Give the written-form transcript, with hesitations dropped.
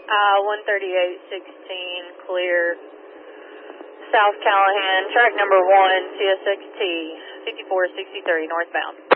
13816, clear. South Callahan, track number 1, CSXT, 5463, northbound.